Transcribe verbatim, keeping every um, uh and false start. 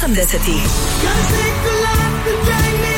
sedemdesetih. Gotta take the life to drag me